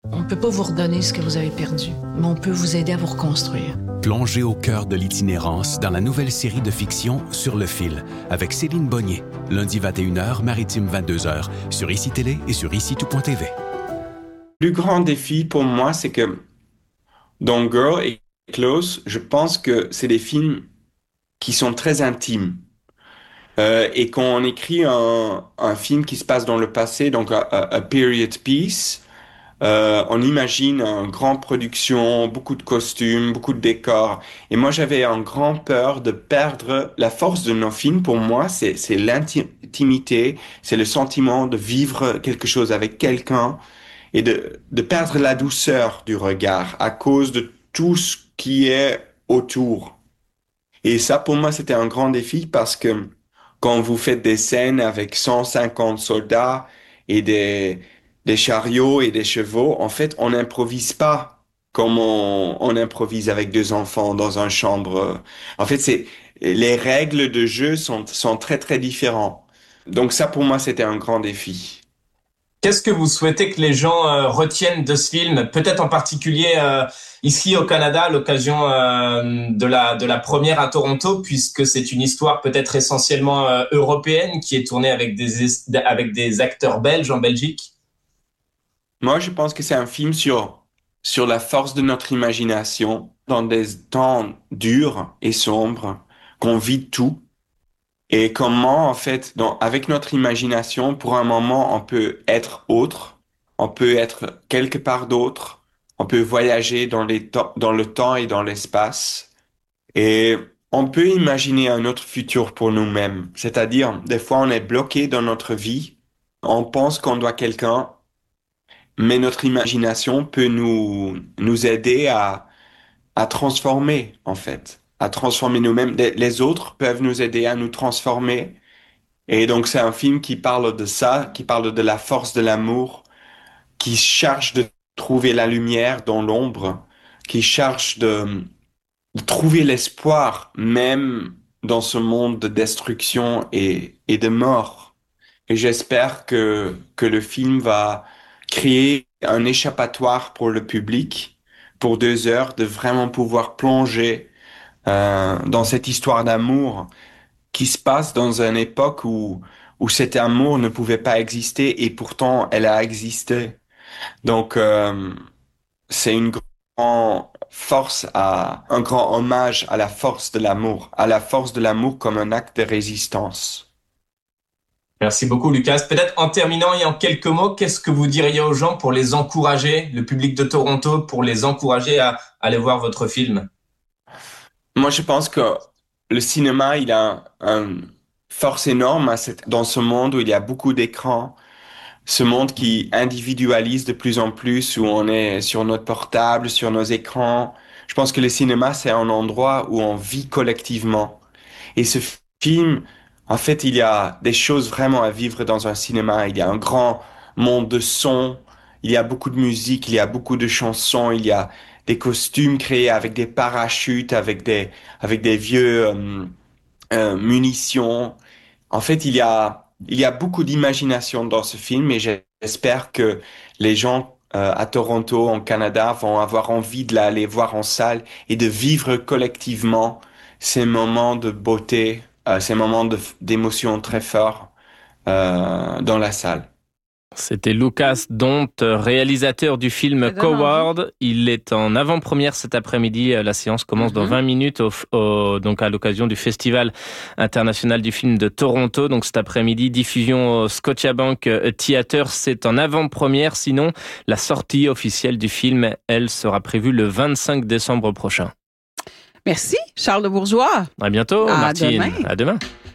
On ne peut pas vous redonner ce que vous avez perdu, mais on peut vous aider à vous reconstruire. Plongez au cœur de l'itinérance dans la nouvelle série de fiction Sur le fil, avec Céline Bonnier, lundi 21h, maritime 22h, sur ICI Télé et sur ICITout.tv. Le plus grand défi pour moi, c'est que dans Girl et Close, je pense que c'est des films qui sont très intimes. Et quand on écrit un film qui se passe dans le passé, donc a period piece, on imagine une grande production, beaucoup de costumes, beaucoup de décors. Et moi, j'avais un grand peur de perdre la force de nos films. Pour moi, c'est l'intimité, c'est le sentiment de vivre quelque chose avec quelqu'un et de perdre la douceur du regard à cause de tout ce qui est autour. Et ça, pour moi, c'était un grand défi parce que quand vous faites des scènes avec 150 soldats et des chariots et des chevaux, en fait, on n'improvise pas comme on improvise avec deux enfants dans une chambre. En fait, les règles de jeu sont très, très différentes. Donc ça, pour moi, c'était un grand défi. Qu'est-ce que vous souhaitez que les gens retiennent de ce film? Peut-être en particulier ici au Canada, à l'occasion de la première à Toronto, puisque c'est une histoire peut-être essentiellement européenne qui est tournée avec des acteurs belges en Belgique. Moi, je pense que c'est un film sur la force de notre imagination dans des temps durs et sombres, qu'on vit tout. Et comment, en fait, avec notre imagination, pour un moment, on peut être autre, on peut être quelque part d'autre, on peut voyager dans le temps et dans l'espace, et on peut imaginer un autre futur pour nous-mêmes. C'est-à-dire, des fois, on est bloqué dans notre vie, on pense qu'on doit quelqu'un, mais notre imagination peut nous aider à transformer, en fait, à transformer nous-mêmes. Les autres peuvent nous aider à nous transformer. Et donc, c'est un film qui parle de ça, qui parle de la force de l'amour, qui cherche de trouver la lumière dans l'ombre, qui cherche de trouver l'espoir, même dans ce monde de destruction et de mort. Et j'espère que le film va créer un échappatoire pour le public, pour 2 heures, de vraiment pouvoir plonger dans cette histoire d'amour qui se passe dans une époque où cet amour ne pouvait pas exister et pourtant elle a existé. Donc c'est une grande force un grand hommage à la force de l'amour, à la force de l'amour comme un acte de résistance. Merci beaucoup, Lucas. Peut-être en terminant et en quelques mots, qu'est-ce que vous diriez aux gens pour les encourager, le public de Toronto, pour les encourager à aller voir votre film? Moi, je pense que le cinéma, il a une force énorme dans ce monde où il y a beaucoup d'écrans, ce monde qui individualise de plus en plus, où on est sur notre portable, sur nos écrans. Je pense que le cinéma, c'est un endroit où on vit collectivement. Et ce film, en fait, il y a des choses vraiment à vivre dans un cinéma. Il y a un grand monde de sons, il y a beaucoup de musique, il y a beaucoup de chansons, il y a des costumes créés avec des parachutes, avec des vieux munitions. En fait, il y a beaucoup d'imagination dans ce film et j'espère que les gens à Toronto, en Canada, vont avoir envie de l'aller voir en salle et de vivre collectivement ces moments de beauté, ces moments d'émotion très forts dans la salle. C'était Lucas Dont, réalisateur du film Coward. Il est en avant-première cet après-midi. La séance commence dans 20 minutes donc à l'occasion du Festival international du film de Toronto. Donc cet après-midi, diffusion au Scotiabank Theatre. C'est en avant-première. Sinon, la sortie officielle du film, elle, sera prévue le 25 décembre prochain. Merci, Charles de Bourgeois. À bientôt, Martine. Demain. À demain.